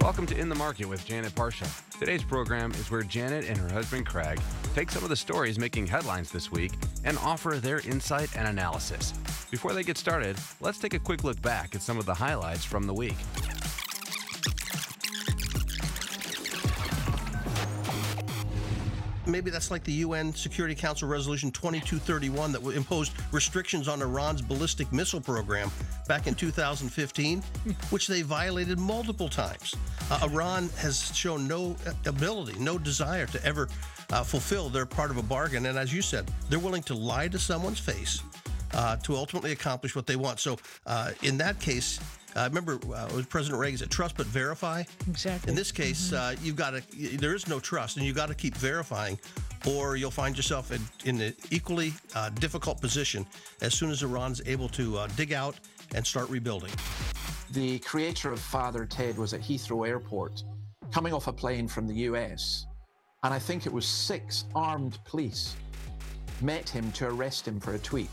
Welcome to In the Market with Janet Parshall. Today's program is where Janet and her husband Craig take some of the stories making headlines this week and offer their insight and analysis. Before they get started, let's take a quick look back at some of the highlights from the week. Maybe that's like the UN Security Council Resolution 2231 that imposed restrictions on Iran's ballistic missile program back in 2015, which they violated multiple times. Iran has shown no ability, no desire to ever fulfill their part of a bargain. And as you said, they're willing to lie to someone's face to ultimately accomplish what they want. So in that case, remember, President Reagan said, trust but verify. Exactly. In this case, there is no trust, and you got to keep verifying, or you'll find yourself in an equally difficult position as soon as Iran's able to dig out and start rebuilding. The creator of Father Ted was at Heathrow Airport, coming off a plane from the US, and I think it was 6 armed police met him to arrest him for a tweet.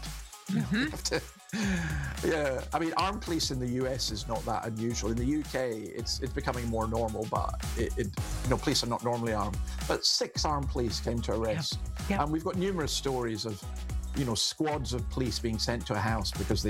Yeah, I mean, armed police in the US is not that unusual. In the UK, it's becoming more normal, but police are not normally armed. But 6 armed police came to arrest. Yep. And we've got numerous stories of, squads of police being sent to a house because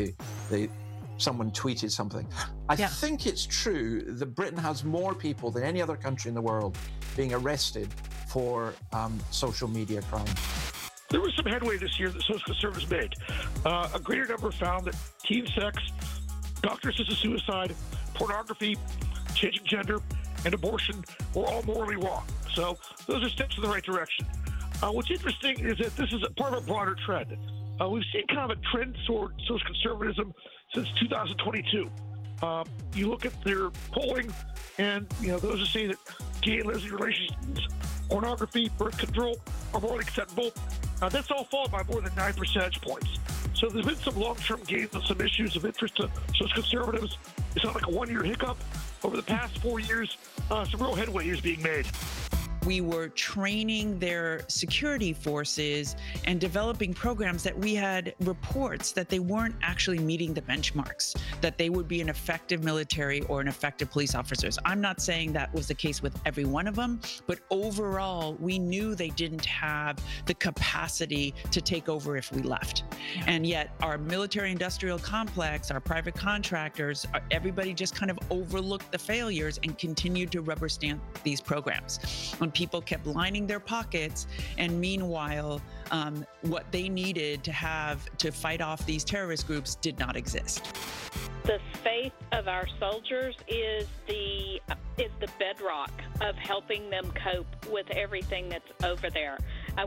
someone tweeted something. I think it's true that Britain has more people than any other country in the world being arrested for social media crime. There was some headway this year that social conservatives made. A greater number found that teen sex, doctor-assisted suicide, pornography, changing gender, and abortion were all morally wrong. So those are steps in the right direction. What's interesting is that this is a part of a broader trend. We've seen kind of a trend toward social conservatism since 2022. You look at their polling, and those who say that gay and lesbian relationships, pornography, birth control are morally acceptable. That's all fallen by more than 9 percentage points. So there's been some long-term gains on some issues of interest to social conservatives. It's not like a one-year hiccup. Over the past 4 years, some real headway is being made. We were training their security forces and developing programs that we had reports that they weren't actually meeting the benchmarks, that they would be an effective military or an effective police officers. I'm not saying that was the case with every one of them, but overall, we knew they didn't have the capacity to take over if we left. And yet our military industrial complex, our private contractors, everybody just kind of overlooked the failures and continued to rubber stamp these programs. When people kept lining their pockets, and meanwhile, what they needed to have to fight off these terrorist groups did not exist. The faith of our soldiers is the bedrock of helping them cope with everything that's over there. I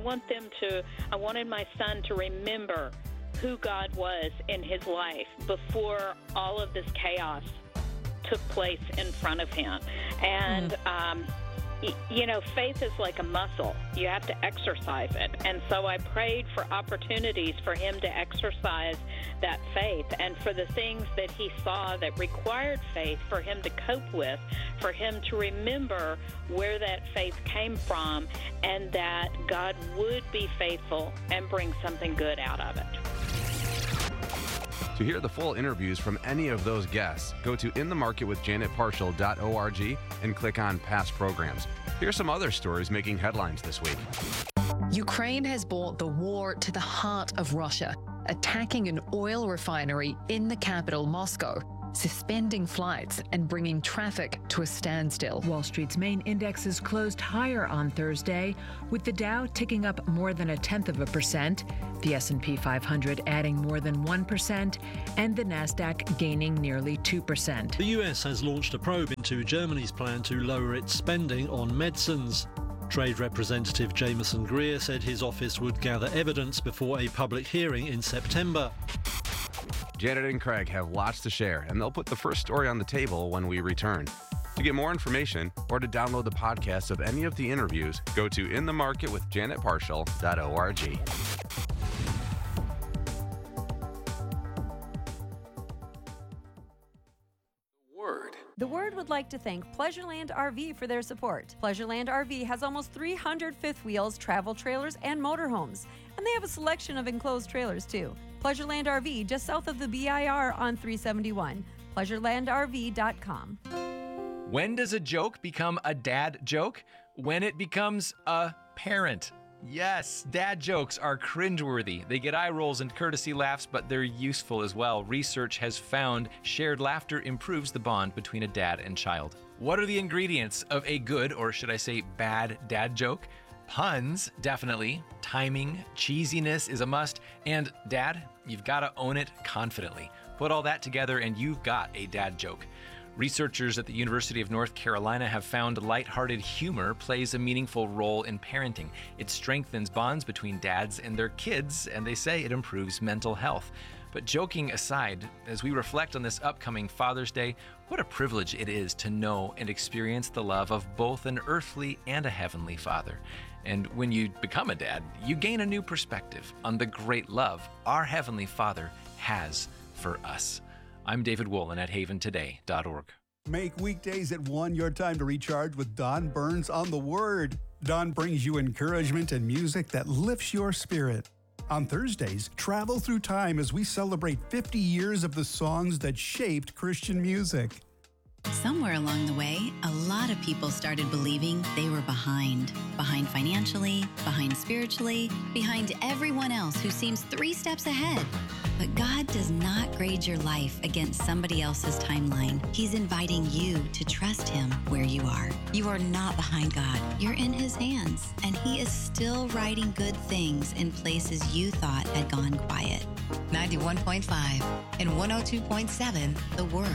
wanted my son to remember who God was in his life before all of this chaos took place in front of him. And faith is like a muscle. You have to exercise it. And so I prayed for opportunities for him to exercise that faith, and for the things that he saw that required faith for him to cope with, for him to remember where that faith came from, and that God would be faithful and bring something good out of it. To hear the full interviews from any of those guests, go to inthemarketwithjanetparshall.org and click on past programs. Here's some other stories making headlines this week. Ukraine has brought the war to the heart of Russia, attacking an oil refinery in the capital, Moscow, suspending flights and bringing traffic to a standstill. Wall Street's main indexes closed higher on Thursday, with the Dow ticking up more than 0.1%, the S&P 500 adding more than 1%, and the Nasdaq gaining nearly 2%. The US has launched a probe into Germany's plan to lower its spending on medicines. Trade Representative Jameson Greer said his office would gather evidence before a public hearing in September. Janet and Craig have lots to share, and they'll put the first story on the table when we return. To get more information or to download the podcast of any of the interviews, go to inthemarketwithjanetparshall.org. The Word would like to thank Pleasureland RV for their support. Pleasureland RV has almost 300 fifth wheels, travel trailers, and motorhomes. And they have a selection of enclosed trailers, too. Pleasureland RV, just south of the BIR on 371. PleasurelandRV.com. When does a joke become a dad joke? When it becomes a parent. Yes, dad jokes are cringeworthy. They get eye rolls and courtesy laughs, but they're useful as well. Research has found shared laughter improves the bond between a dad and child. What are the ingredients of a good, or should I say bad, dad joke? Puns, definitely. Timing, cheesiness is a must. And dad, you've got to own it confidently. Put all that together and you've got a dad joke. Researchers at the University of North Carolina have found lighthearted humor plays a meaningful role in parenting. It strengthens bonds between dads and their kids, and they say it improves mental health. But joking aside, as we reflect on this upcoming Father's Day, what a privilege it is to know and experience the love of both an earthly and a heavenly Father. And when you become a dad, you gain a new perspective on the great love our Heavenly Father has for us. I'm David Wolin at haventoday.org. Make weekdays at 1 your time to recharge with Don Burns on the Word. Don brings you encouragement and music that lifts your spirit. On Thursdays, travel through time as we celebrate 50 years of the songs that shaped Christian music. Somewhere along the way, a lot of people started believing they were behind. Behind financially, behind spiritually, behind everyone else who seems 3 steps ahead. But God does not grade your life against somebody else's timeline. He's inviting you to trust Him where you are. You are not behind God. You're in His hands, and He is still writing good things in places you thought had gone quiet. 91.5 and 102.7 The Word.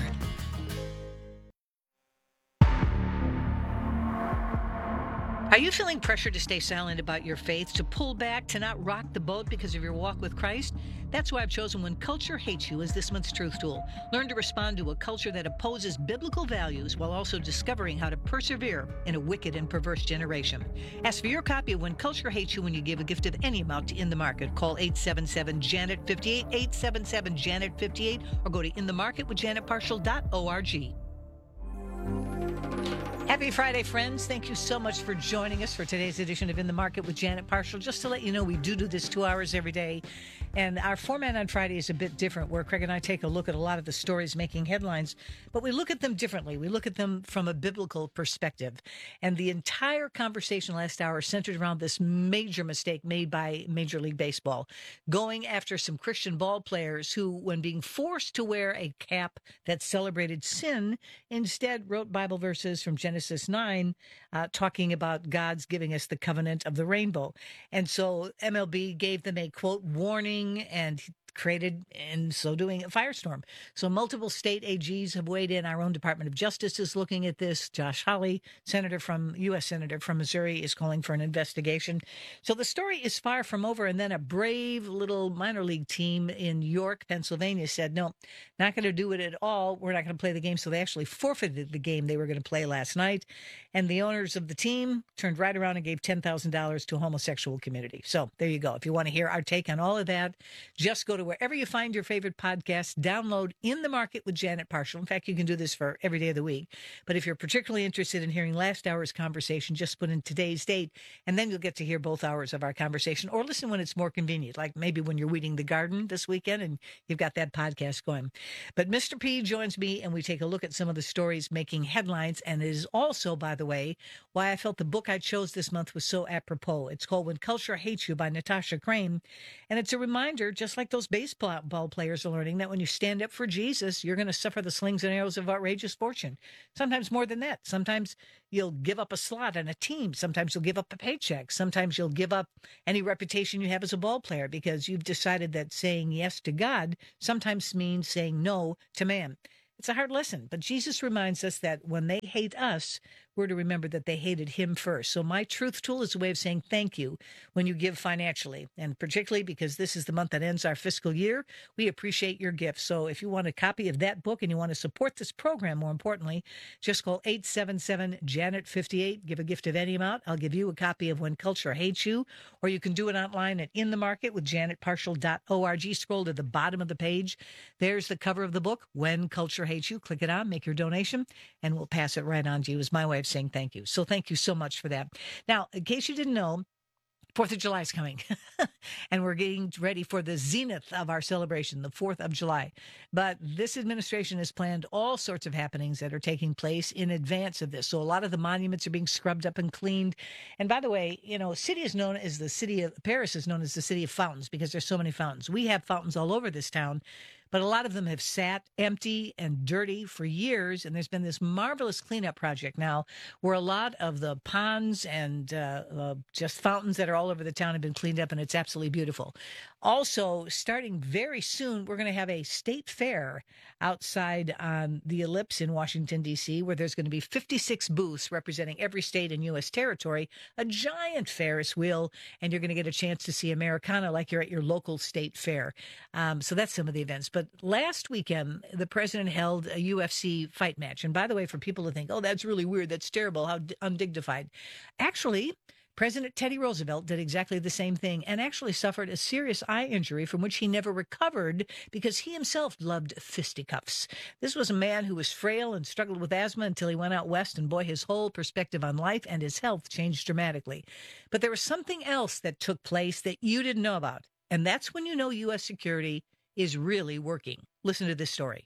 Are you feeling pressure to stay silent about your faith, to pull back, to not rock the boat because of your walk with Christ? That's why I've chosen When Culture Hates You as this month's Truth Tool. Learn to respond to a culture that opposes biblical values while also discovering how to persevere in a wicked and perverse generation. Ask for your copy of When Culture Hates You when you give a gift of any amount to In the Market. Call 877-JANET-58, 877-JANET-58, or go to inthemarketwithjanetparshall.org. Happy Friday, friends. Thank you so much for joining us for today's edition of In the Market with Janet Parshall. Just to let you know, we do this 2 hours every day. And our format on Friday is a bit different, where Craig and I take a look at a lot of the stories making headlines, but we look at them differently. We look at them from a biblical perspective. And the entire conversation last hour centered around this major mistake made by Major League Baseball, going after some Christian ball players who, when being forced to wear a cap that celebrated sin, instead wrote Bible verses from Genesis 9, talking about God's giving us the covenant of the rainbow. And so MLB gave them a, quote, warning, and created, in so doing, a firestorm. So multiple state AGs have weighed in. Our own Department of Justice is looking at this. Josh Hawley, U.S. Senator from Missouri, is calling for an investigation. So the story is far from over. And then a brave little minor league team in York, Pennsylvania said, no, not going to do it at all. We're not going to play the game. So they actually forfeited the game they were going to play last night. And the owners of the team turned right around and gave $10,000 to a homosexual community. So there you go. If you want to hear our take on all of that, just go to wherever you find your favorite podcast, download In the Market with Janet Parshall. In fact, you can do this for every day of the week. But if you're particularly interested in hearing last hour's conversation, just put in today's date, and then you'll get to hear both hours of our conversation, or listen when it's more convenient, like maybe when you're weeding the garden this weekend and you've got that podcast going. But Mr. P joins me, and we take a look at some of the stories making headlines. And it is also, by the way, why I felt the book I chose this month was so apropos. It's called When Culture Hates You by Natasha Crane. And it's a reminder, just like those baseball players are learning, that when you stand up for Jesus, you're going to suffer the slings and arrows of outrageous fortune. Sometimes more than that. Sometimes you'll give up a slot on a team. Sometimes you'll give up a paycheck. Sometimes you'll give up any reputation you have as a ball player because you've decided that saying yes to God sometimes means saying no to man. It's a hard lesson, but Jesus reminds us that when they hate us, we're to remember that they hated him first. So my truth tool is a way of saying thank you when you give financially, and particularly because this is the month that ends our fiscal year, we appreciate your gifts. So if you want a copy of that book and you want to support this program, more importantly, just call 877-JANET-58. Give a gift of any amount. I'll give you a copy of When Culture Hates You, or you can do it online at In the Market with JanetParshall.org. Scroll to the bottom of the page. There's the cover of the book, When Culture Hates You. Click it on, make your donation, and we'll pass it right on to you. Is my way of saying thank you. So thank you so much for that. Now, in case you didn't know, 4th of July is coming, and we're getting ready for the zenith of our celebration, the 4th of July. But this administration has planned all sorts of happenings that are taking place in advance of this. So a lot of the monuments are being scrubbed up and cleaned. And by the way, Paris is known as the city of fountains because there's so many fountains. We have fountains all over this town, but a lot of them have sat empty and dirty for years. And there's been this marvelous cleanup project now where a lot of the ponds and just fountains that are all over the town have been cleaned up, and it's absolutely beautiful. Also, starting very soon, we're going to have a state fair outside on the Ellipse in Washington, D.C., where there's going to be 56 booths representing every state and U.S. territory, a giant Ferris wheel, and you're going to get a chance to see Americana like you're at your local state fair. So that's some of the events. But last weekend, the president held a UFC fight match. And by the way, for people to think, oh, that's really weird, that's terrible, how undignified. Actually, President Teddy Roosevelt did exactly the same thing and actually suffered a serious eye injury from which he never recovered because he himself loved fisticuffs. This was a man who was frail and struggled with asthma until he went out west, and boy, his whole perspective on life and his health changed dramatically. But there was something else that took place that you didn't know about, and that's when you know U.S. security is really working. Listen to this story.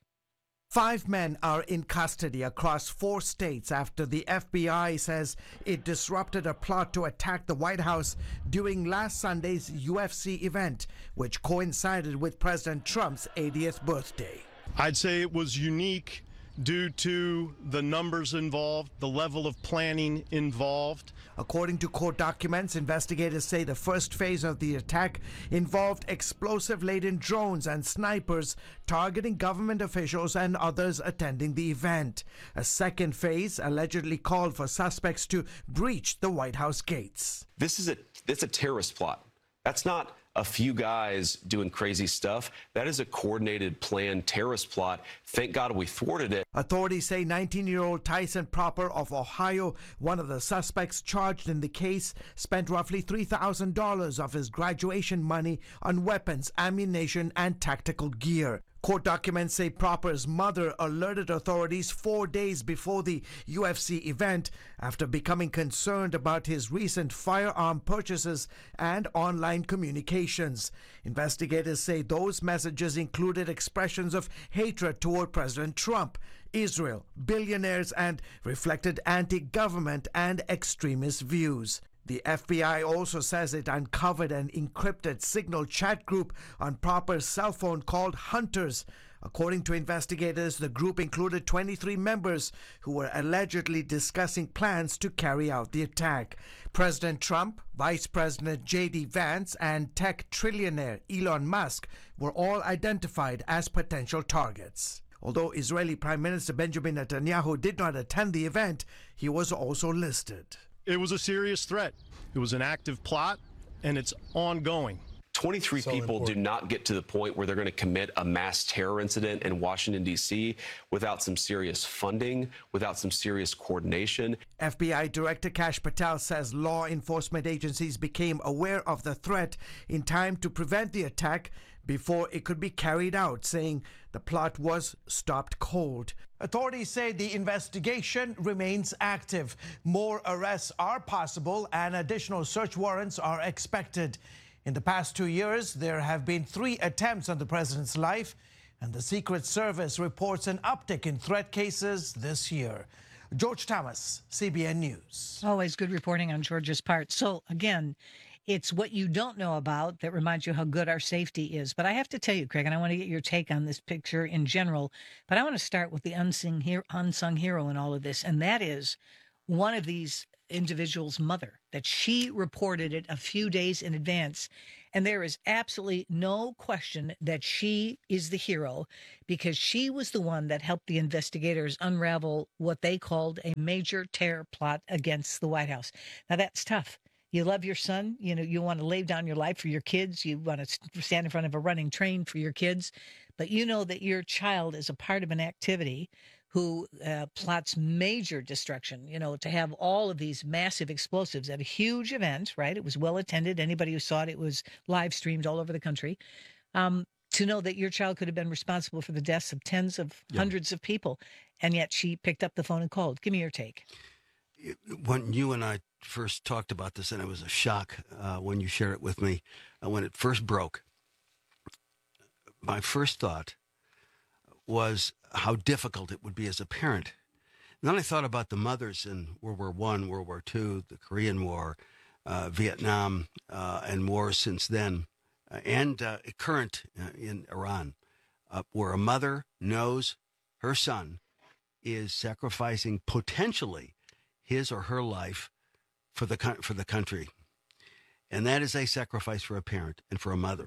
5 men are in custody across 4 states after the FBI says it disrupted a plot to attack the White House during last Sunday's UFC event, which coincided with President Trump's 80th birthday. I'd say it was unique due to the numbers involved, the level of planning involved. According to court documents, investigators say the first phase of the attack involved explosive-laden drones and snipers targeting government officials and others attending the event. A second phase allegedly called for suspects to breach the White House gates. This is a terrorist plot. That's not a few guys doing crazy stuff. That is a coordinated, planned terrorist plot. Thank God we thwarted it. Authorities say 19-year-old Tyson Proper of Ohio, one of the suspects charged in the case, spent roughly $3,000 of his graduation money on weapons, ammunition, and tactical gear. Court documents say Proper's mother alerted authorities 4 days before the UFC event after becoming concerned about his recent firearm purchases and online communications. Investigators say those messages included expressions of hatred toward President Trump, Israel, billionaires, and reflected anti-government and extremist views. The FBI also says it uncovered an encrypted signal chat group on Proper's cell phone called Hunters. According to investigators, the group included 23 members who were allegedly discussing plans to carry out the attack. President Trump, Vice President J.D. Vance, and tech trillionaire Elon Musk were all identified as potential targets. Although Israeli Prime Minister Benjamin Netanyahu did not attend the event, he was also listed. It was a serious threat. It was an active plot, and it's ongoing. 23 people do not get to the point where they're going to commit a mass terror incident in Washington, D.C. without some serious funding, without some serious coordination. FBI Director Kash Patel says law enforcement agencies became aware of the threat in time to prevent the attack before it could be carried out, saying the plot was stopped cold. Authorities say the investigation remains active. More arrests are possible and additional search warrants are expected. In the past 2 years, there have been 3 attempts on the president's life, and the Secret Service reports an uptick in threat cases this year. George Thomas, CBN News. Always good reporting on George's part. So, again, it's what you don't know about that reminds you how good our safety is. But I have to tell you, Craig, and I want to get your take on this picture in general, but I want to start with the unsung hero in all of this, and that is one of these individual's mother, that she reported it a few days in advance. And there is absolutely no question that she is the hero because she was the one that helped the investigators unravel what they called a major terror plot against the White House. Now, that's tough. You love your son. You know, you want to lay down your life for your kids. You want to stand in front of a running train for your kids. But you know that your child is a part of an activity who plots major destruction, you know, to have all of these massive explosives at a huge event, right? It was well attended. Anybody who saw it, it was live streamed all over the country. To know that your child could have been responsible for the deaths of tens of hundreds of people. And yet she picked up the phone and called. Give me your take. when you and I first talked about this, and it was a shock when you shared it with me, when it first broke, my first thought was how difficult it would be as a parent. And then I thought about the mothers in World War I, World War II, the Korean War, Vietnam, and wars since then, and current in Iran, where a mother knows her son is sacrificing potentially his or her life for the country. And that is a sacrifice for a parent and for a mother.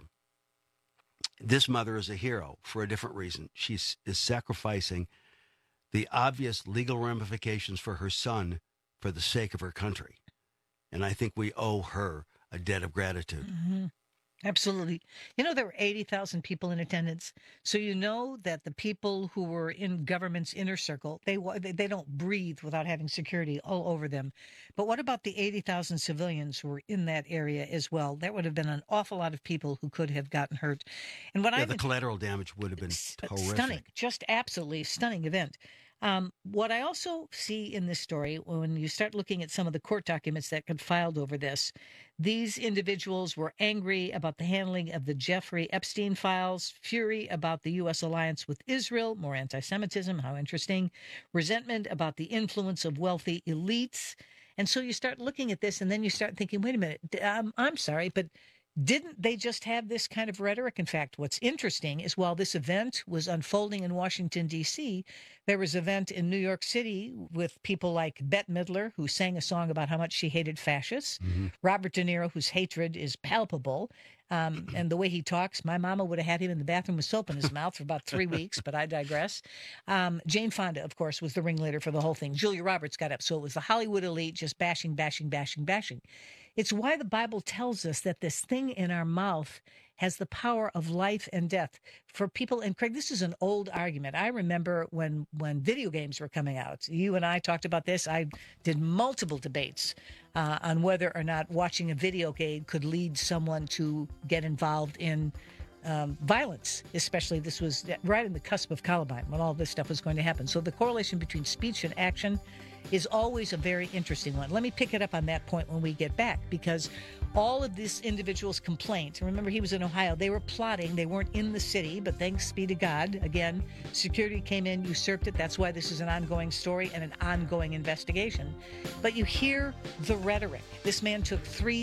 This mother is a hero for a different reason. She is sacrificing the obvious legal ramifications for her son for the sake of her country. And I think we owe her a debt of gratitude. Mm-hmm. Absolutely. You know, there were 80,000 people in attendance. So you know that the people who were in government's inner circle, they don't breathe without having security all over them. But what about the 80,000 civilians who were in that area as well? That would have been an awful lot of people who could have gotten hurt. And what the collateral damage would have been horrific. Stunning, just absolutely stunning event. What I also see in this story, when you start looking at some of the court documents that got filed over this, these individuals were angry about the handling of the Jeffrey Epstein files, fury about the U.S. alliance with Israel, more anti-Semitism, how interesting, resentment about the influence of wealthy elites. And so you start looking at this and then you start thinking, wait a minute, I'm sorry, but didn't they just have this kind of rhetoric? In fact, what's interesting is while this event was unfolding in Washington, D.C., there was an event in New York City with people like Bette Midler, who sang a song about how much she hated fascists, Robert De Niro, whose hatred is palpable, and the way he talks, my mama would have had him in the bathroom with soap in his mouth for about 3 weeks, but I digress. Jane Fonda, of course, was the ringleader for the whole thing. Julia Roberts got up, so it was the Hollywood elite just bashing, bashing, bashing, bashing. It's why the Bible tells us that this thing in our mouth has the power of life and death for people. And Craig, this is an old argument. I remember when video games were coming out, you and I talked about this. I did multiple debates on whether or not watching a video game could lead someone to get involved in violence, especially this was right in the cusp of Columbine when all this stuff was going to happen. So the correlation between speech and action is always a very interesting one. Let me pick it up on that point when we get back, because all of this individual's complaint, remember he was in Ohio, they were plotting, they weren't in the city, but thanks be to God, again, security came in, usurped it. That's why this is an ongoing story and an ongoing investigation. But you hear the rhetoric. This man took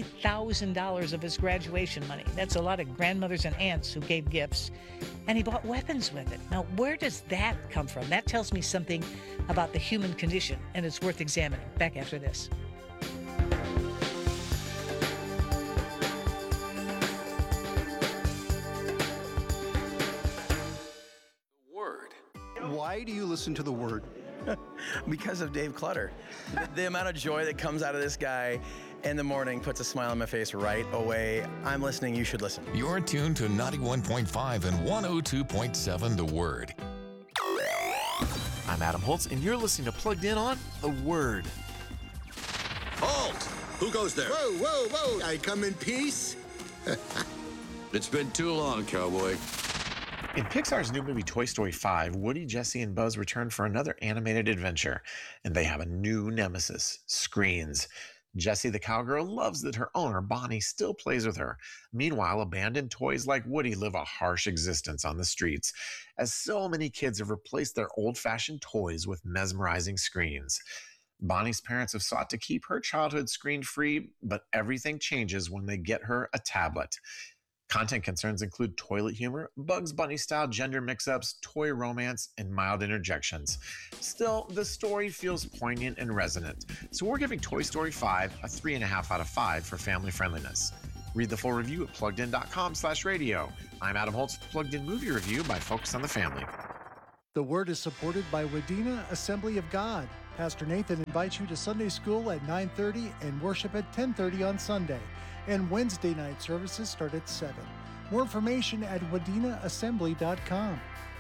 $3,000 of his graduation money. That's a lot of grandmothers and aunts who gave gifts, and he bought weapons with it. Now, where does that come from? That tells me something about the human condition, and it's worth examining. Back after this. Why do you listen to The Word? Because of Dave Clutter. The amount of joy that comes out of this guy in the morning puts a smile on my face right away. I'm listening. You should listen. You're tuned to 91.5 and 102.7 The Word. I'm Adam Holtz, and you're listening to Plugged In on The Word. Halt! Who goes there? Whoa, whoa, whoa! I come in peace. It's been too long, cowboy. In Pixar's new movie Toy Story 5, Woody, Jesse, and Buzz return for another animated adventure, and they have a new nemesis, screens. Jessie the cowgirl loves that her owner, Bonnie, still plays with her. Meanwhile, abandoned toys like Woody live a harsh existence on the streets, as so many kids have replaced their old-fashioned toys with mesmerizing screens. Bonnie's parents have sought to keep her childhood screen-free, but everything changes when they get her a tablet. Content concerns include toilet humor, Bugs Bunny-style gender mix-ups, toy romance, and mild interjections. Still, the story feels poignant and resonant, so we're giving Toy Story 5 a 3.5 out of 5 for family friendliness. Read the full review at pluggedin.com/radio. I'm Adam Holtz, Plugged In Movie Review by Focus on the Family. The Word is supported by Wadena Assembly of God. Pastor Nathan invites you to Sunday school at 9:30 and worship at 10:30 on Sunday. And Wednesday night services start at 7. More information at wadenaassembly.com.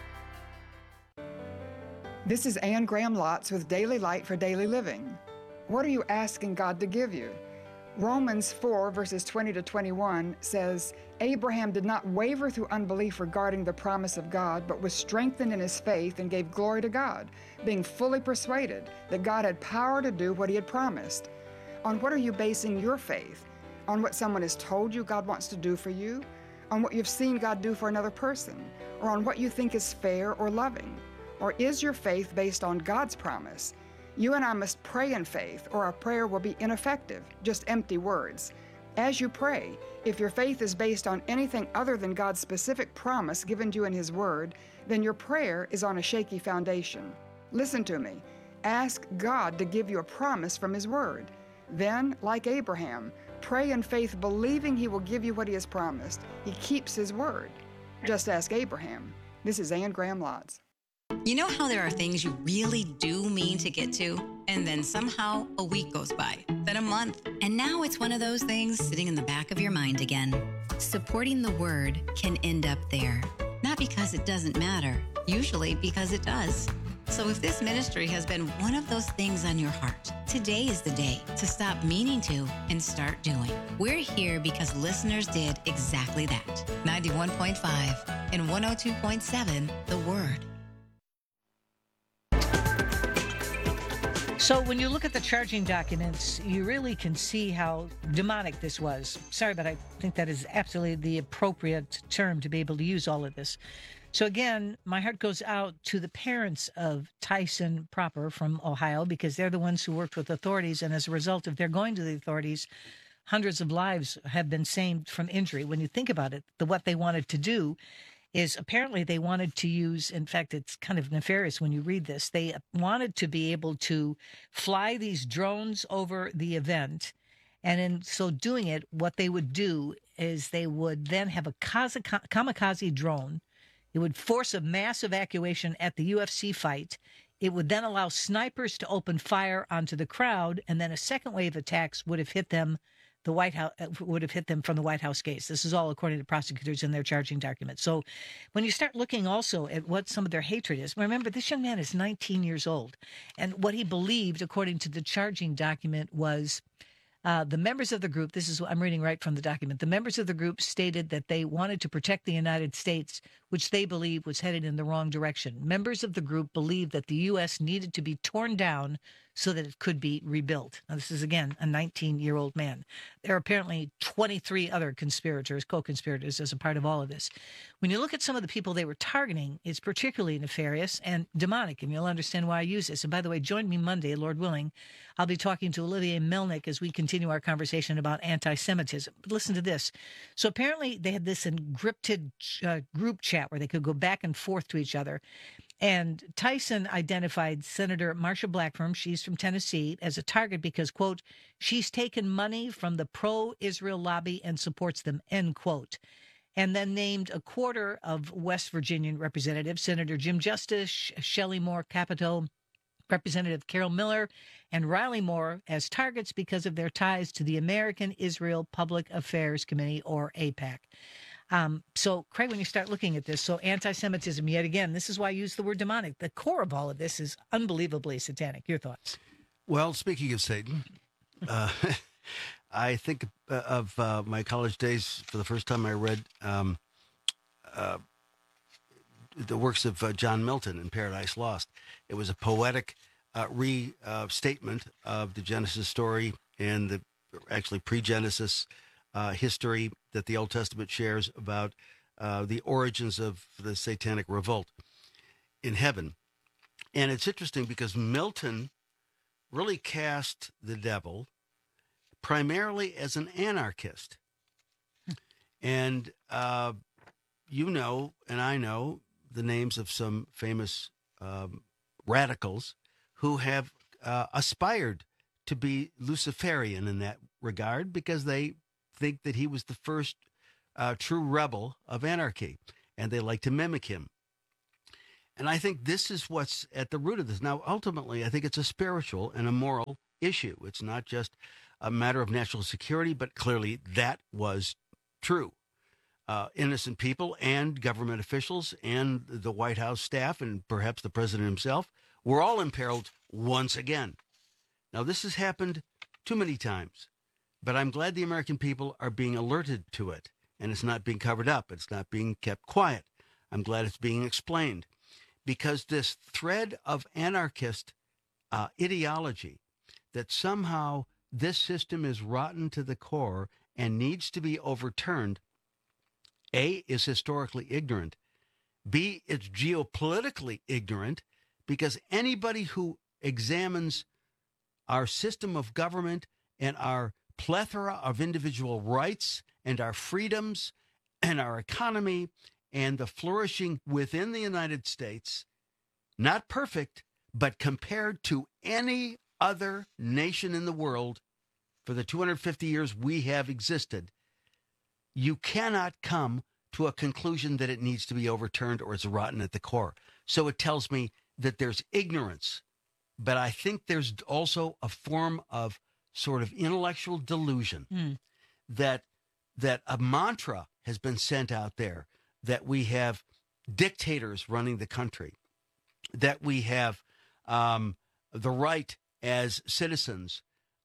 This is Ann Graham Lotz with Daily Light for Daily Living. What are you asking God to give you? Romans 4, verses 20 to 21 says, Abraham did not waver through unbelief regarding the promise of God, but was strengthened in his faith and gave glory to God, being fully persuaded that God had power to do what he had promised. On what are you basing your faith? On what someone has told you God wants to do for you? On what you've seen God do for another person? Or on what you think is fair or loving? Or is your faith based on God's promise? You and I must pray in faith, or our prayer will be ineffective, just empty words. As you pray, if your faith is based on anything other than God's specific promise given to you in His Word, then your prayer is on a shaky foundation. Listen to me. Ask God to give you a promise from His Word. Then, like Abraham, pray in faith believing He will give you what He has promised. He keeps His Word. Just ask Abraham. This is Ann Graham Lotz. You know how there are things you really do mean to get to, and then somehow a week goes by, then a month, and now it's one of those things sitting in the back of your mind again. Supporting the Word can end up there. Not because it doesn't matter, usually because it does. So if this ministry has been one of those things on your heart, today is the day to stop meaning to and start doing. We're here because listeners did exactly that. 91.5 and 102.7, The Word. So when you look at the charging documents, you really can see how demonic this was. Sorry, but I think that is absolutely the appropriate term to be able to use all of this. So again, my heart goes out to the parents of Tyson Proper from Ohio, because they're the ones who worked with authorities. And as a result of their going to the authorities, hundreds of lives have been saved from injury. When you think about it, what they wanted to do is apparently they wanted to use, in fact, it's kind of nefarious when you read this, they wanted to be able to fly these drones over the event. And in so doing it, what they would do is they would then have a kamikaze drone. It would force a mass evacuation at the UFC fight. It would then allow snipers to open fire onto the crowd, and then a second wave of attacks would have hit them. The White House would have hit them from the White House gates. This is all according to prosecutors in their charging documents. So when you start looking also at what some of their hatred is, remember, this young man is 19 years old. And what he believed, according to the charging document, was the members of the group, this is what I'm reading right from the document, the members of the group stated that they wanted to protect the United States, which they believed was headed in the wrong direction. Members of the group believed that the U.S. needed to be torn down so that it could be rebuilt. Now, this is, again, a 19-year-old man. There are apparently 23 other conspirators, co-conspirators, as a part of all of this. When you look at some of the people they were targeting, it's particularly nefarious and demonic, and you'll understand why I use this. And by the way, join me Monday, Lord willing. I'll be talking to Olivier Melnick as we continue our conversation about anti-Semitism. But listen to this. So apparently they had this encrypted group chat where they could go back and forth to each other. And Tyson identified Senator Marsha Blackburn, she's from Tennessee, as a target because, quote, she's taken money from the pro-Israel lobby and supports them, end quote. And then named a quarter of West Virginian representatives, Senator Jim Justice, Shelley Moore Capito, Representative Carol Miller, and Riley Moore as targets because of their ties to the American Israel Public Affairs Committee, or AIPAC. So, Craig, when you start looking at this, so anti-Semitism, yet again, this is why I use the word demonic. The core of all of this is unbelievably satanic. Your thoughts? Well, speaking of Satan, I think of my college days. For the first time I read the works of John Milton in Paradise Lost. It was a poetic restatement of the Genesis story and the actually pre-Genesis history that the Old Testament shares about the origins of the satanic revolt in heaven. And it's interesting because Milton really cast the devil primarily as an anarchist. And you know, and I know the names of some famous radicals who have aspired to be Luciferian in that regard because they think that he was the first true rebel of anarchy, and they like to mimic him. And I think this is what's at the root of this. Now, ultimately, I think it's a spiritual and a moral issue. It's not just a matter of national security, but clearly that was true. Innocent people and government officials and the White House staff and perhaps the president himself were all imperiled once again. Now, this has happened too many times. But I'm glad the American people are being alerted to it, and it's not being covered up. It's not being kept quiet. I'm glad it's being explained, because this thread of anarchist ideology that somehow this system is rotten to the core and needs to be overturned, A, is historically ignorant. B, it's geopolitically ignorant, because anybody who examines our system of government and our plethora of individual rights and our freedoms and our economy and the flourishing within the United States, not perfect, but compared to any other nation in the world for the 250 years we have existed, you cannot come to a conclusion that it needs to be overturned or it's rotten at the core. So it tells me that there's ignorance, but I think there's also a form of sort of intellectual delusion that a mantra has been sent out there, that we have dictators running the country, that we have the right as citizens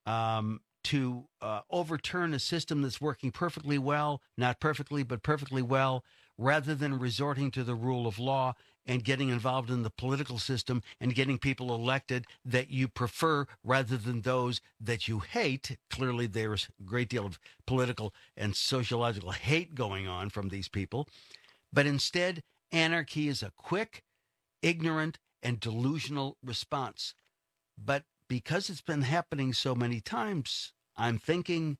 to overturn a system that's working perfectly well, not perfectly, but perfectly well, rather than resorting to the rule of law and getting involved in the political system and getting people elected that you prefer rather than those that you hate. Clearly, there's a great deal of political and sociological hate going on from these people. But instead, anarchy is a quick, ignorant, and delusional response. But because it's been happening so many times, I'm thinking,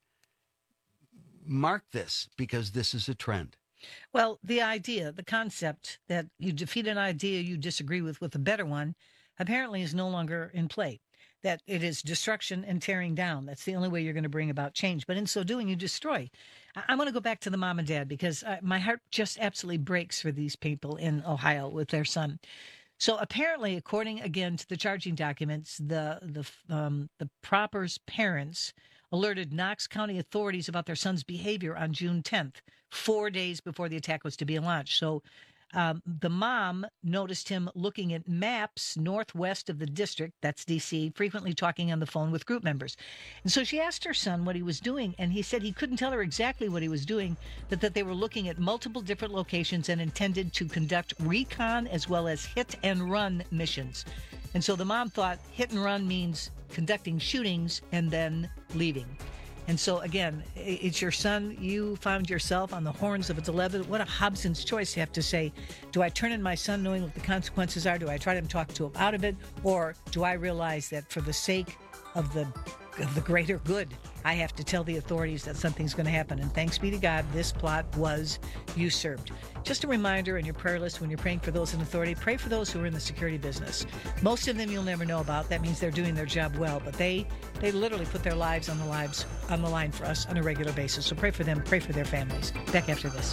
mark this, because this is a trend. Well, the idea, the concept that you defeat an idea you disagree with a better one, apparently is no longer in play. That it is destruction and tearing down. That's the only way you're going to bring about change. But in so doing, you destroy. I want to go back to the mom and dad, because my heart just absolutely breaks for these people in Ohio with their son. So apparently, according again to the charging documents, the Propper's parents alerted Knox County authorities about their son's behavior on June 10th, 4 days before the attack was to be launched. So the mom noticed him looking at maps northwest of the district, that's D.C., frequently talking on the phone with group members. And so she asked her son what he was doing, and he said he couldn't tell her exactly what he was doing, but that they were looking at multiple different locations and intended to conduct recon as well as hit-and-run missions. And so the mom thought hit and run means conducting shootings and then leaving. And so, again, it's your son. You found yourself on the horns of a dilemma. What a Hobson's choice, you have to say. Do I turn in my son knowing what the consequences are? Do I try to talk to him out of it? Or do I realize that for the sake of the greater good, I have to tell the authorities that something's going to happen? And thanks be to God, this plot was usurped. Just a reminder in your prayer list when you're praying for those in authority, pray for those who are in the security business. Most of them you'll never know about. That means they're doing their job well, but they literally put their lives on the line for us on a regular basis. So pray for them, pray for their families. Back after this.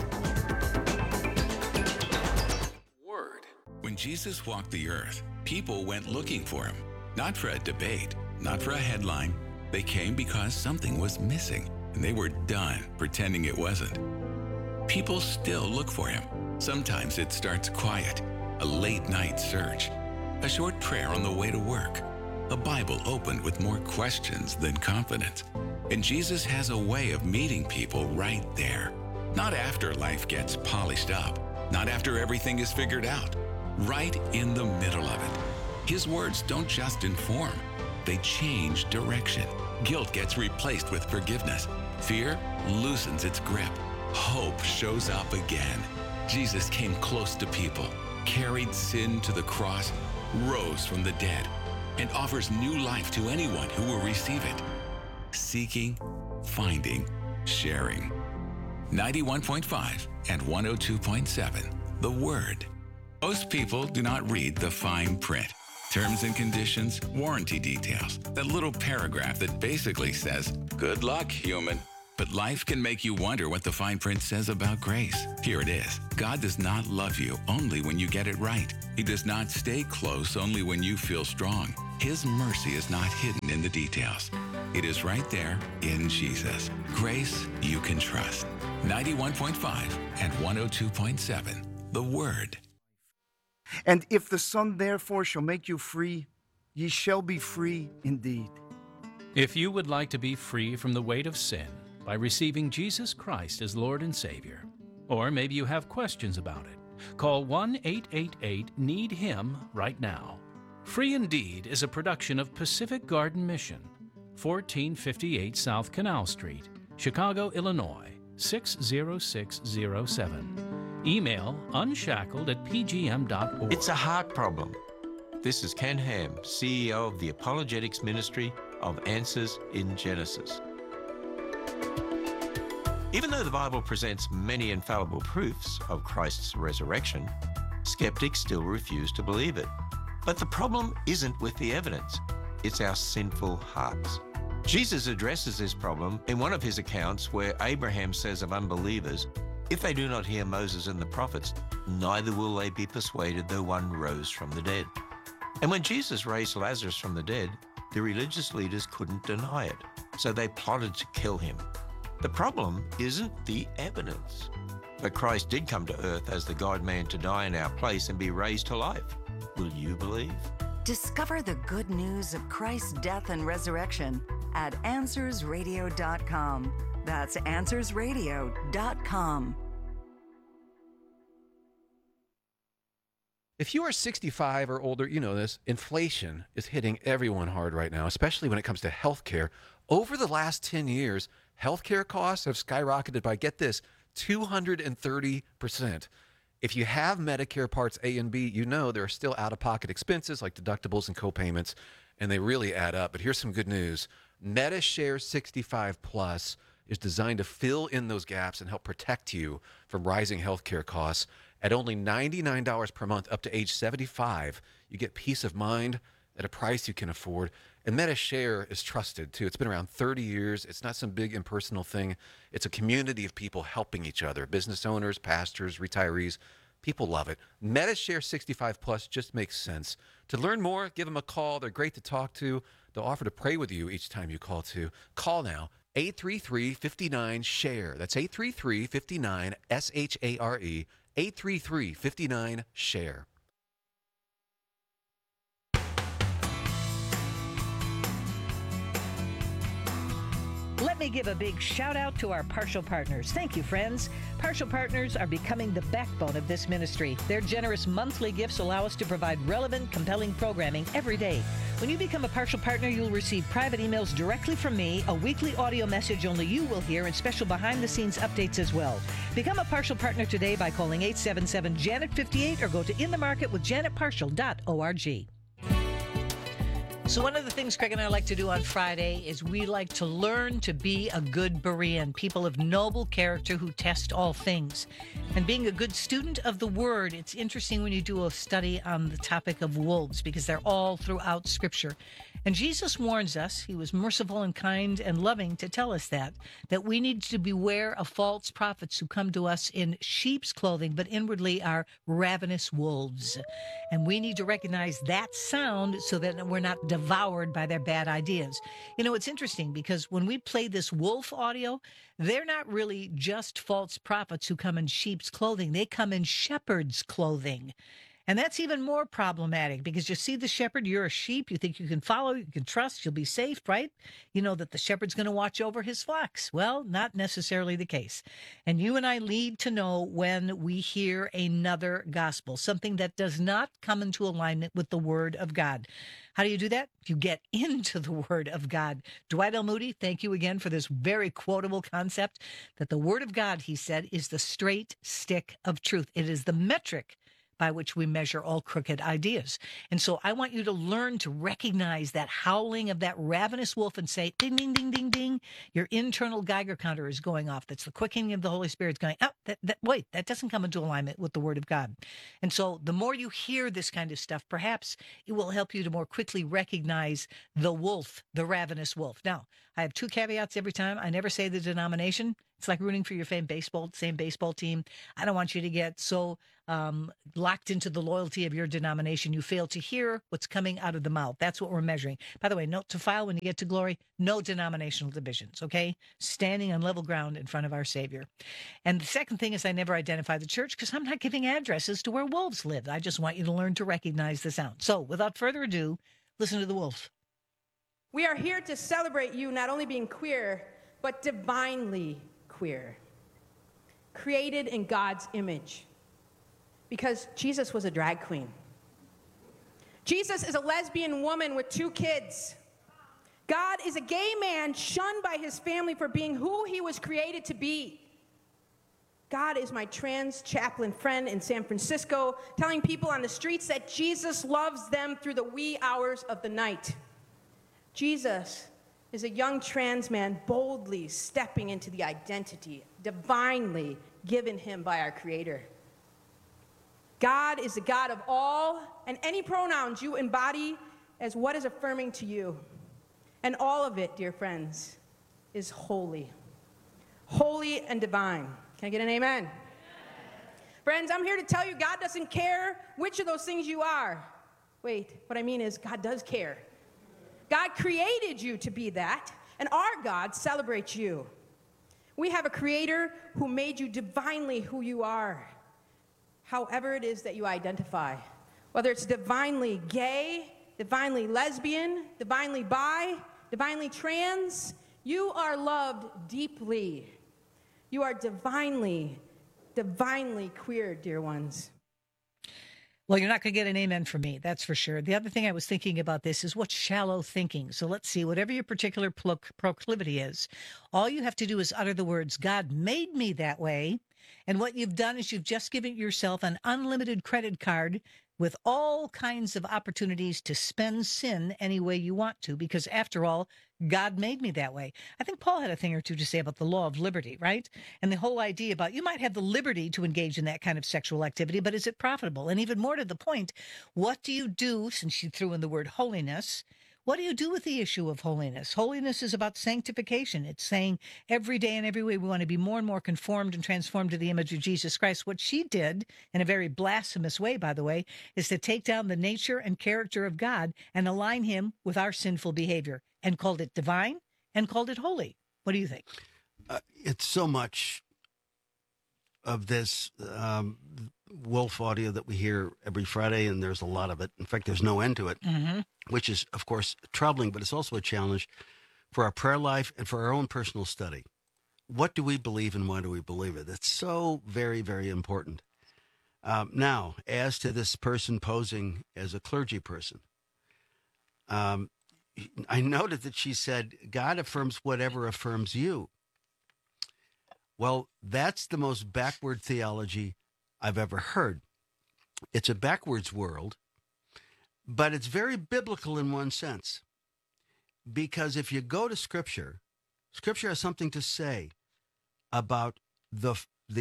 Word. When Jesus walked the earth, people went looking for him, not for a debate, not for a headline. They came because something was missing, and they were done pretending it wasn't. People still look for him. Sometimes it starts quiet, a late-night search, a short prayer on the way to work, a Bible opened with more questions than confidence. And Jesus has a way of meeting people right there. Not after life gets polished up, not after everything is figured out, right in the middle of it. His words don't just inform, they change direction. Guilt gets replaced with forgiveness. Fear loosens its grip. Hope shows up again. Jesus came close to people, carried sin to the cross, rose from the dead, and offers new life to anyone who will receive it. Seeking, finding, sharing. 91.5 and 102.7, The Word. Most people do not read the fine print. Terms and conditions, warranty details, that little paragraph that basically says, "Good luck, human." But life can make you wonder what the fine print says about grace. Here it is. God does not love you only when you get it right. He does not stay close only when you feel strong. His mercy is not hidden in the details. It is right there in Jesus. Grace you can trust. 91.5 and 102.7, The Word. And if the Son therefore shall make you free, ye shall be free indeed. If you would like to be free from the weight of sin by receiving Jesus Christ as Lord and Savior, or maybe you have questions about it, call 1-888-NEED-HIM right now. Free Indeed is a production of Pacific Garden Mission, 1458 South Canal Street, Chicago, Illinois, 60607. Email unshackled@pgm.org. It's a heart problem. This is Ken Ham, CEO of the Apologetics Ministry of Answers in Genesis. Even though the Bible presents many infallible proofs of Christ's resurrection, skeptics still refuse to believe it. But the problem isn't with the evidence, it's our sinful hearts. Jesus addresses this problem in one of his accounts where Abraham says of unbelievers, "If they do not hear Moses and the prophets, neither will they be persuaded though one rose from the dead." And when Jesus raised Lazarus from the dead, the religious leaders couldn't deny it, so they plotted to kill him. The problem isn't the evidence, but Christ did come to earth as the God-man to die in our place and be raised to life. Will you believe? Discover the good news of Christ's death and resurrection at AnswersRadio.com. That's AnswersRadio.com. If you are 65 or older, you know this. Inflation is hitting everyone hard right now, especially when it comes to healthcare. Over the last 10 years, healthcare costs have skyrocketed by, get this, 230%. If you have Medicare Parts A and B, you know there are still out-of-pocket expenses like deductibles and co-payments, and they really add up. But here's some good news. MediShare 65 Plus is designed to fill in those gaps and help protect you from rising healthcare costs. At only $99 per month up to age 75, you get peace of mind at a price you can afford. And MediShare is trusted, too. It's been around 30 years. It's not some big impersonal thing. It's a community of people helping each other, business owners, pastors, retirees. People love it. MediShare 65 Plus just makes sense. To learn more, give them a call. They're great to talk to. They'll offer to pray with you each time you call, too. Call now, 833-59-SHARE. That's 833-59-SHARE. 833-59-SHARE. Let me give a big shout out to our Partial Partners. Thank you, friends. Partial Partners are becoming the backbone of this ministry. Their generous monthly gifts allow us to provide relevant, compelling programming every day. When you become a Partial Partner, you'll receive private emails directly from me, a weekly audio message only you will hear, and special behind-the-scenes updates as well. Become a Partial Partner today by calling 877-JANET-58 or go to inthemarketwithjanetpartial.org. So one of the things Craig and I like to do on Friday is we like to learn to be a good Berean, people of noble character who test all things. And being a good student of the Word, it's interesting when you do a study on the topic of wolves because they're all throughout Scripture. And Jesus warns us, he was merciful and kind and loving to tell us that we need to beware of false prophets who come to us in sheep's clothing, but inwardly are ravenous wolves. And we need to recognize that sound so that we're not devoured by their bad ideas. You know, it's interesting because when we play this wolf audio, they're not really just false prophets who come in sheep's clothing. They come in shepherd's clothing. And that's even more problematic because you see the shepherd, you're a sheep, you think you can follow, you can trust, you'll be safe, right? You know that the shepherd's going to watch over his flocks. Well, not necessarily the case. And you and I need to know when we hear another gospel, something that does not come into alignment with the Word of God. How do you do that? You get into the Word of God. Dwight L. Moody, thank you again for this very quotable concept that the Word of God, he said, is the straight stick of truth. It is the metric by which we measure all crooked ideas. And so I want you to learn to recognize that howling of that ravenous wolf and say, ding, ding, ding, ding, ding. Your internal Geiger counter is going off. That's the quickening of the Holy Spirit going, wait, that doesn't come into alignment with the Word of God. And so the more you hear this kind of stuff, perhaps it will help you to more quickly recognize the wolf, the ravenous wolf. Now, I have two caveats every time. I never say the denomination. It's like rooting for your same baseball team. I don't want you to get so locked into the loyalty of your denomination you fail to hear what's coming out of the mouth. That's what we're measuring. By the way, note to file when you get to glory, no denominational divisions, okay? Standing on level ground in front of our Savior. And the second thing is I never identify the church because I'm not giving addresses to where wolves live. I just want you to learn to recognize the sound. So without further ado, listen to the wolf. We are here to celebrate you not only being queer, but divinely queer. Created in God's image. Because Jesus was a drag queen. Jesus is a lesbian woman with 2 kids. God is a gay man shunned by his family for being who he was created to be. God is my trans chaplain friend in San Francisco, telling people on the streets that Jesus loves them through the wee hours of the night. Jesus is a young trans man boldly stepping into the identity divinely given him by our Creator. God is the God of all, and any pronouns you embody as what is affirming to you. And all of it, dear friends, is holy. Holy and divine. Can I get an amen? Amen? Friends, I'm here to tell you God doesn't care which of those things you are. Wait, what I mean is God does care. God created you to be that, and our God celebrates you. We have a Creator who made you divinely who you are. However it is that you identify, whether it's divinely gay, divinely lesbian, divinely bi, divinely trans, you are loved deeply. You are divinely queer, dear ones. Well, you're not going to get an amen from me, that's for sure. The other thing I was thinking about this is what's shallow thinking. So let's see, whatever your particular proclivity is, all you have to do is utter the words, God made me that way. And what you've done is you've just given yourself an unlimited credit card with all kinds of opportunities to spend sin any way you want to, because after all, God made me that way. I think Paul had a thing or two to say about the law of liberty, right? And the whole idea about you might have the liberty to engage in that kind of sexual activity, but is it profitable? And even more to the point, what do you do, since you threw in the word holiness, what do you do with the issue of holiness? Holiness is about sanctification. It's saying every day and every way we want to be more and more conformed and transformed to the image of Jesus Christ. What she did, in a very blasphemous way, by the way, is to take down the nature and character of God and align him with our sinful behavior, and called it divine and called it holy. What do you think? It's so much of this Wolf audio that we hear every Friday, and there's a lot of it. In fact, there's no end to it, which is, of course, troubling, but it's also a challenge for our prayer life and for our own personal study. What do we believe and why do we believe it? It's so very, very important. Now, as to this person posing as a clergy person, I noted that she said, God affirms whatever affirms you. Well, that's the most backward theology I've ever heard. It's a backwards world, but it's very biblical in one sense. Because if you go to Scripture, Scripture has something to say about the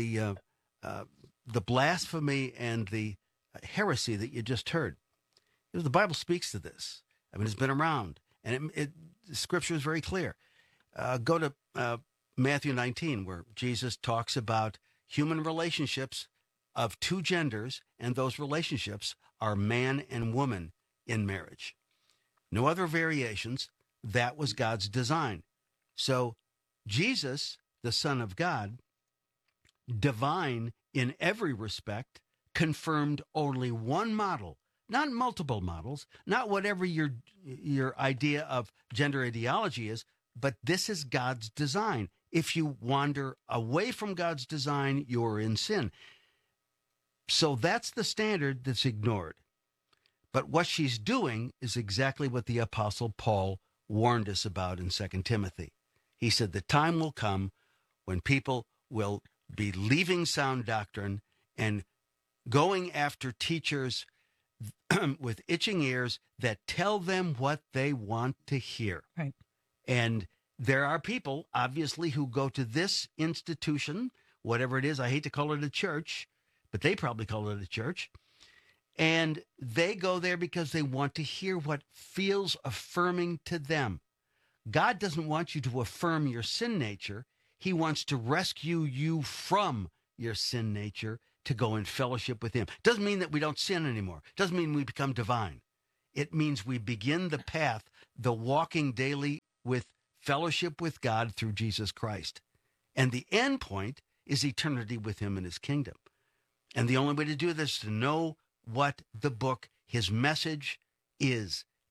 blasphemy and the heresy that you just heard. The Bible speaks to this. I mean, it's been around, and Scripture is very clear. Go to Matthew 19, where Jesus talks about human relationships of 2 genders, and those relationships are man and woman in marriage. No other variations. That was God's design. So Jesus, the Son of God, divine in every respect, confirmed only one model, not multiple models, not whatever your idea of gender ideology is, but this is God's design. If you wander away from God's design, you're in sin. So that's the standard that's ignored. But what she's doing is exactly what the Apostle Paul warned us about in 2 Timothy. He said the time will come when people will be leaving sound doctrine and going after teachers with itching ears that tell them what they want to hear. Right. And there are people, obviously, who go to this institution, whatever it is. I hate to call it a church, but they probably call it a church. And they go there because they want to hear what feels affirming to them. God doesn't want you to affirm your sin nature. He wants to rescue you from your sin nature to go in fellowship with him. Doesn't mean that we don't sin anymore. Doesn't mean we become divine. It means we begin the path, the walking daily with fellowship with God through Jesus Christ. And the end point is eternity with him in his kingdom. And the only way to do this is to know what the book, his message is.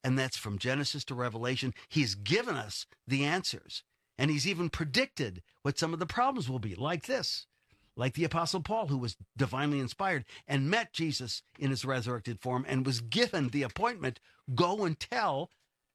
and that's from Genesis to Revelation. He's given us the answers, and he's even predicted what some of the problems will be, like this. Like the Apostle Paul, who was divinely inspired and met Jesus in his resurrected form and was given the appointment, go and tell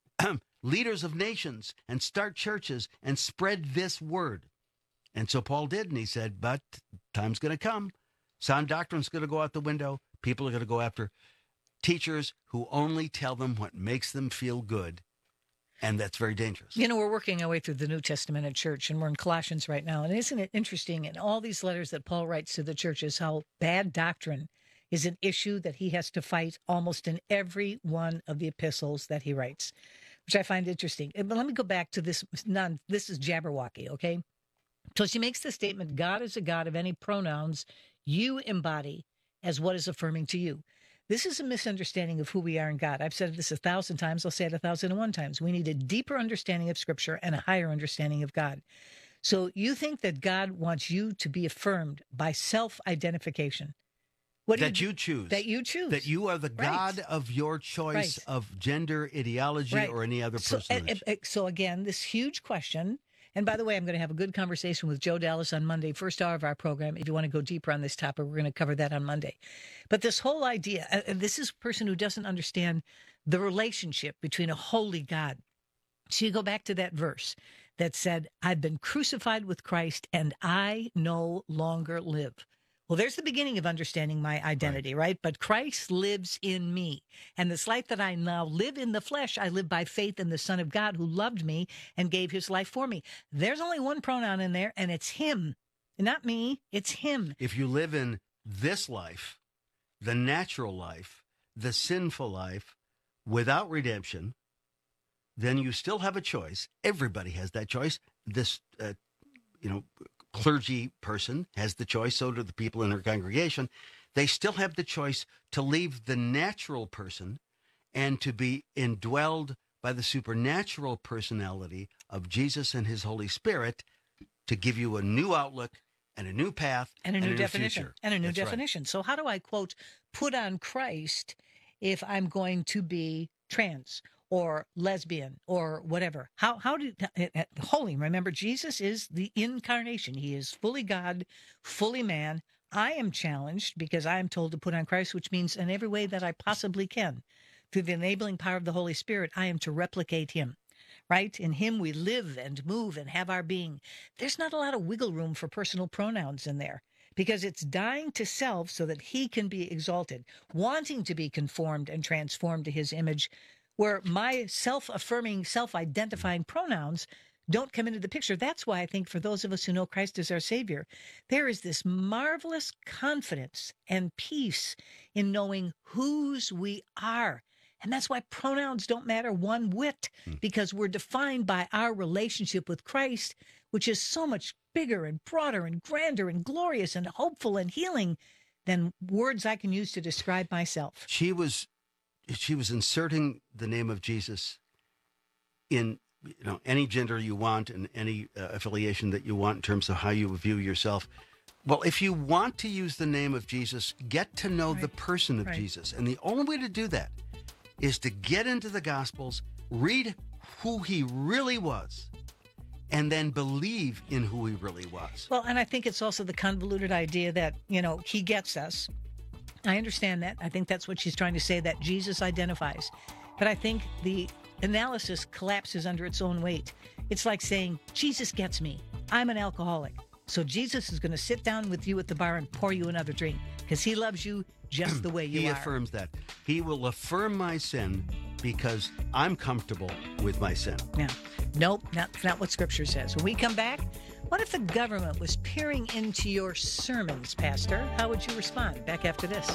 leaders of nations and start churches and spread this word. And so Paul did, and he said, but time's going to come. Sound doctrine's going to go out the window. People are going to go after teachers who only tell them what makes them feel good. And that's very dangerous. You know, we're working our way through the New Testament at church, and we're in Colossians right now. And isn't it interesting in all these letters that Paul writes to the churches, how bad doctrine is an issue that he has to fight almost in every one of the epistles that he writes, which I find interesting. But let me go back to this. This is Jabberwocky, okay? So she makes the statement, God is a God of any pronouns you embody as what is affirming to you. This is a misunderstanding of who we are in God. I've said this 1,000 times. I'll say it 1,001 times. We need a deeper understanding of Scripture and a higher understanding of God. So you think that God wants you to be affirmed by self-identification. That you choose. That you choose. That you are the God of your choice of gender, ideology, or any other personage. So again, this huge question. And by the way, I'm going to have a good conversation with Joe Dallas on Monday, first hour of our program. If you want to go deeper on this topic, we're going to cover that on Monday. But this whole idea, and this is a person who doesn't understand the relationship between a holy God. So you go back to that verse that said, I've been crucified with Christ and I no longer live. Well, there's the beginning of understanding my identity, right? But Christ lives in me. And this life that I now live in the flesh, I live by faith in the Son of God who loved me and gave his life for me. There's only one pronoun in there, and it's him. Not me, it's him. If you live in this life, the natural life, the sinful life, without redemption, then you still have a choice. Everybody has that choice. This, clergy person has the choice, so do the people in her congregation. They still have the choice to leave the natural person and to be indwelled by the supernatural personality of Jesus and his Holy Spirit to give you a new outlook and a new path and a new definition. Future. And a new That's definition. Right. So how do I, quote, put on Christ if I'm going to be trans or lesbian or whatever? How do holy? Remember, Jesus is the incarnation. He is fully God, fully man. I am challenged because I am told to put on Christ, which means in every way that I possibly can, through the enabling power of the Holy Spirit, I am to replicate him. Right? In him we live and move and have our being. There's not a lot of wiggle room for personal pronouns in there, because it's dying to self so that he can be exalted, wanting to be conformed and transformed to his image, where my self-affirming, self-identifying pronouns don't come into the picture. That's why I think for those of us who know Christ as our Savior, there is this marvelous confidence and peace in knowing whose we are. And that's why pronouns don't matter one whit, because we're defined by our relationship with Christ, which is so much bigger and broader and grander and glorious and hopeful and healing than words I can use to describe myself. She was inserting the name of Jesus in any gender you want and any affiliation that you want in terms of how you view yourself. Well, if you want to use the name of Jesus, get to know the person of Jesus. And the only way to do that is to get into the Gospels, read who he really was, and then believe in who he really was. Well, and I think it's also the convoluted idea that, he gets us. I understand that. I think that's what she's trying to say, that Jesus identifies. But I think the analysis collapses under its own weight. It's like saying, Jesus gets me. I'm an alcoholic. So Jesus is going to sit down with you at the bar and pour you another drink because he loves you just the way you are. He affirms that. He will affirm my sin because I'm comfortable with my sin. Yeah. Nope, that's not what Scripture says. When we come back, what if the government was peering into your sermons, Pastor? How would you respond? Back after this.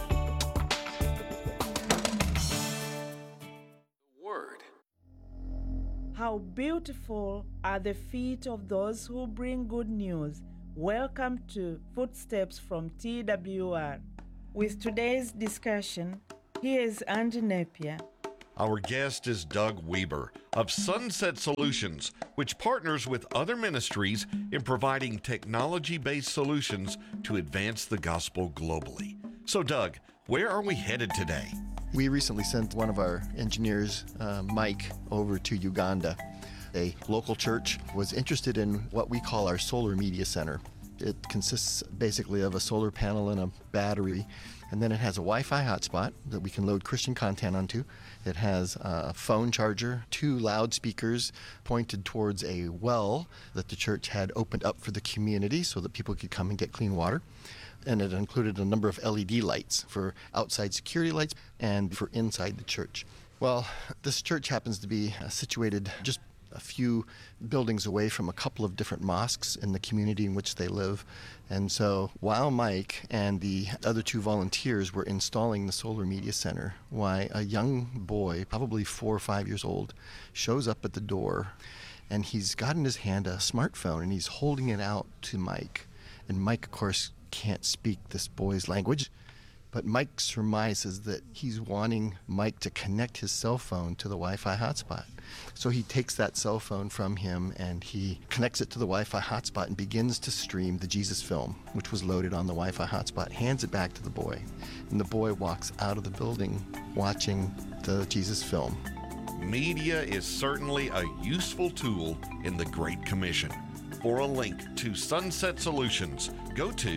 Word. How beautiful are the feet of those who bring good news. Welcome to Footsteps from TWR. With today's discussion, here is Andy Napier. Our guest is Doug Weber of Sunset Solutions, which partners with other ministries in providing technology-based solutions to advance the gospel globally. So, Doug, Where are we headed today? We recently sent one of our engineers, Mike, over to Uganda. A local church was interested in what we call our solar media center. It consists basically of a solar panel and a battery, and then it has a Wi-Fi hotspot that we can load Christian content onto. It has a phone charger, 2 loudspeakers pointed towards a well that the church had opened up for the community so that people could come and get clean water. And it included a number of LED lights for outside security lights and for inside the church. Well, this church happens to be situated just a few buildings away from a couple of different mosques in the community in which they live. And so while Mike and the other 2 volunteers were installing the solar media center, why a young boy, probably 4 or 5 years old, shows up at the door, and he's got in his hand a smartphone and he's holding it out to Mike. And Mike, of course, can't speak this boy's language, but Mike surmises that he's wanting Mike to connect his cell phone to the Wi-Fi hotspot. So he takes that cell phone from him and he connects it to the Wi-Fi hotspot and begins to stream the Jesus film, which was loaded on the Wi-Fi hotspot, hands it back to the boy. And the boy walks out of the building watching the Jesus film. Media is certainly a useful tool in the Great Commission. For a link to Sunset Solutions, go to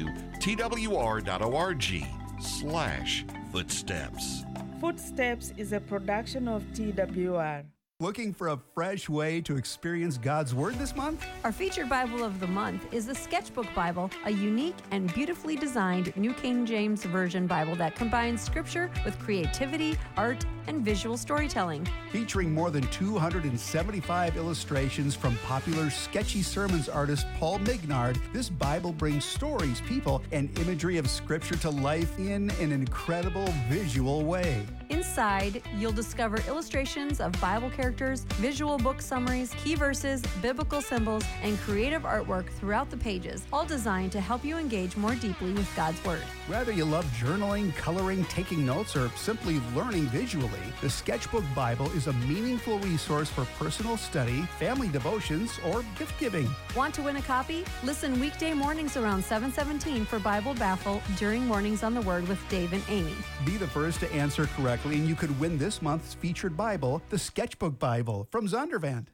twr.org/footsteps. Footsteps is a production of TWR. Looking for a fresh way to experience God's Word this month? Our featured Bible of the month is the Sketchbook Bible, a unique and beautifully designed New King James Version Bible that combines scripture with creativity, art, and visual storytelling. Featuring more than 275 illustrations from popular sketchy sermons artist Paul Mignard, this Bible brings stories, people, and imagery of Scripture to life in an incredible visual way. Inside, you'll discover illustrations of Bible characters, visual book summaries, key verses, biblical symbols, and creative artwork throughout the pages, all designed to help you engage more deeply with God's Word. Whether you love journaling, coloring, taking notes, or simply learning visually, the Sketchbook Bible is a meaningful resource for personal study, family devotions, or gift-giving. Want to win a copy? Listen weekday mornings around 7:17 for Bible Baffle during Mornings on the Word with Dave and Amy. Be the first to answer correctly, and you could win this month's featured Bible, the Sketchbook Bible, from Zondervan.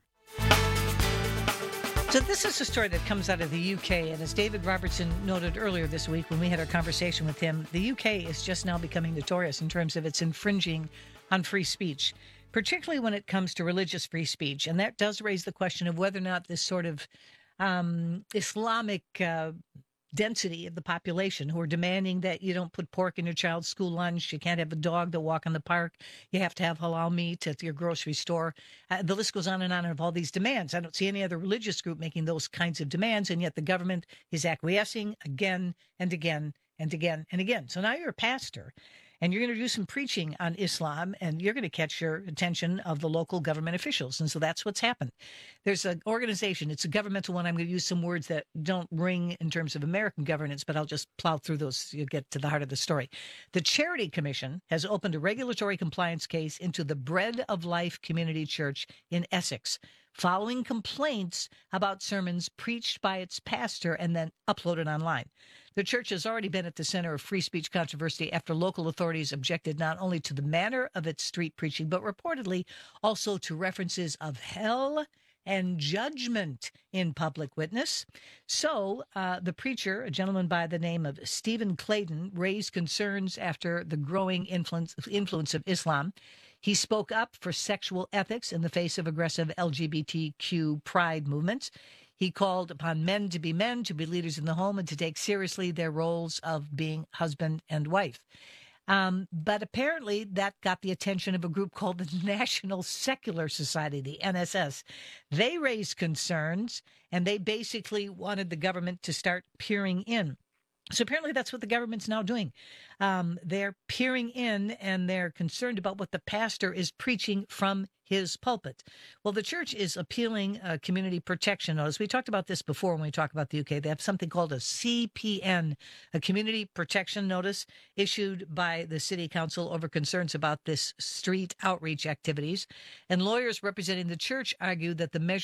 So this is a story that comes out of the UK, and as David Robertson noted earlier this week when we had our conversation with him, the UK is just now becoming notorious in terms of its infringing on free speech, particularly when it comes to religious free speech. And that does raise the question of whether or not this sort of Islamic density of the population who are demanding that you don't put pork in your child's school lunch, you can't have a dog that walk in the park, you have to have halal meat at your grocery store. The list goes on of all these demands. I don't see any other religious group making those kinds of demands, and yet the government is acquiescing again and again and again and again. So now you're a pastor, and you're going to do some preaching on Islam, and you're going to catch your attention of the local government officials. And so that's what's happened. There's an organization, it's a governmental one. I'm going to use some words that don't ring in terms of American governance, but I'll just plow through those. You'll get to the heart of the story. The Charity Commission has opened a regulatory compliance case into the Bread of Life Community Church in Essex, following complaints about sermons preached by its pastor and then uploaded online. The church has already been at the center of free speech controversy after local authorities objected not only to the manner of its street preaching, but reportedly also to references of hell and judgment in public witness. So the preacher, a gentleman by the name of Stephen Clayton, raised concerns after the growing influence of Islam. He spoke up for sexual ethics in the face of aggressive LGBTQ pride movements. He called upon men, to be leaders in the home, and to take seriously their roles of being husband and wife. But apparently that got the attention of a group called the National Secular Society, the NSS. They raised concerns, and they basically wanted the government to start peering in. So apparently that's what the government's now doing. They're peering in, and they're concerned about what the pastor is preaching from his pulpit. Well, the church is appealing a community protection notice. We talked about this before when we talked about the UK. They have something called a CPN, a community protection notice issued by the city council over concerns about this street outreach activities. And lawyers representing the church argue that the measure